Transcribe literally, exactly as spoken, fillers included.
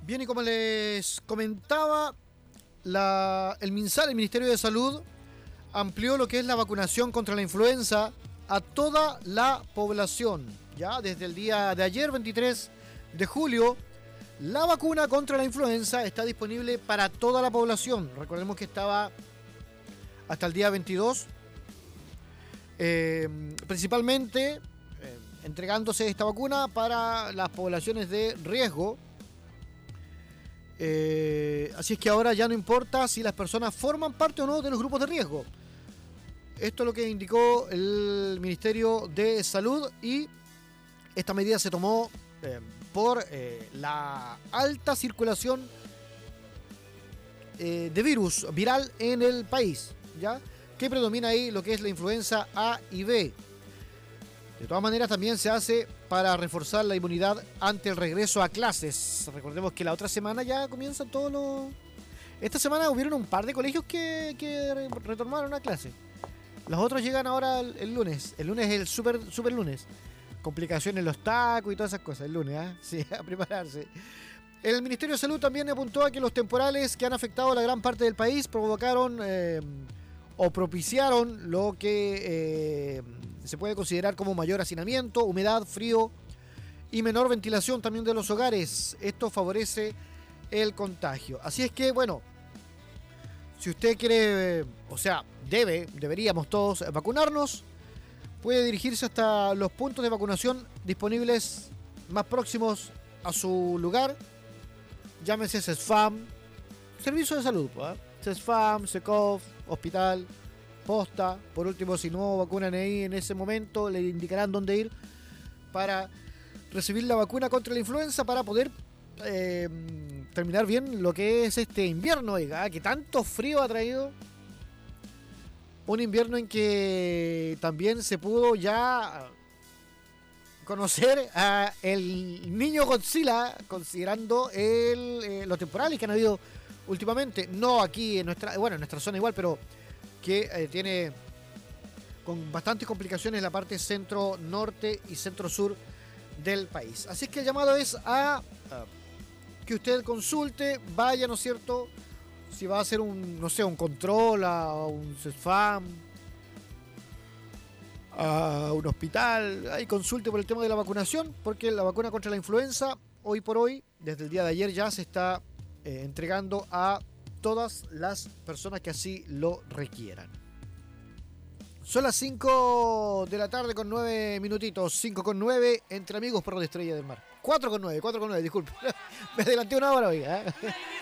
Bien, y como les comentaba, la, el MinSal, el Ministerio de Salud, amplió lo que es la vacunación contra la influenza a toda la población. Ya desde el día de ayer, veintitrés de julio, la vacuna contra la influenza está disponible para toda la población. Recordemos que estaba hasta el día veintidós, eh, principalmente eh, entregándose esta vacuna para las poblaciones de riesgo. Eh, así es que ahora ya no importa si las personas forman parte o no de los grupos de riesgo. Esto es lo que indicó el Ministerio de Salud, y esta medida se tomó eh, por eh, la alta circulación eh, de virus viral en el país, ¿ya? Que predomina ahí lo que es la influenza A y B. De todas maneras, también se hace para reforzar la inmunidad ante el regreso a clases. Recordemos que la otra semana ya comienzan todos los... Esta semana hubieron un par de colegios que, que retornaron a clase. Los otros llegan ahora el, el lunes. El lunes es el super, super lunes. Complicaciones en los tacos y todas esas cosas. El lunes, ¿eh? Sí, a prepararse. El Ministerio de Salud también apuntó a que los temporales que han afectado a la gran parte del país provocaron eh, o propiciaron lo que eh, se puede considerar como mayor hacinamiento, humedad, frío y menor ventilación también de los hogares. Esto favorece el contagio. Así es que, bueno, si usted quiere, o sea, debe, deberíamos todos vacunarnos, puede dirigirse hasta los puntos de vacunación disponibles más próximos a su lugar. Llámese CESFAM, Servicio de Salud, ¿eh? CESFAM, SECOF, Hospital, Posta. Por último, si no vacunan ahí en ese momento, le indicarán dónde ir para recibir la vacuna contra la influenza, para poder eh, terminar bien lo que es este invierno, oiga, que tanto frío ha traído. Un invierno en que también se pudo ya conocer a el niño Godzilla, considerando el, eh, los temporales que han habido últimamente. No aquí en nuestra, bueno, en nuestra zona igual, pero que eh, tiene con bastantes complicaciones la parte centro, norte y centro sur del país. Así que el llamado es a, a que usted consulte, vaya, ¿no es cierto?, si va a hacer un, no sé, un control a un CESFAM, a un hospital, ahí consulte por el tema de la vacunación, porque la vacuna contra la influenza, hoy por hoy, desde el día de ayer, ya se está eh, entregando a todas las personas que así lo requieran. Son las cinco de la tarde con nueve minutitos, cinco con nueve, entre amigos, perro de Estrella del Mar. cuatro con nueve, cuatro con nueve, disculpe. Me adelanté una hora, oiga, ¿eh?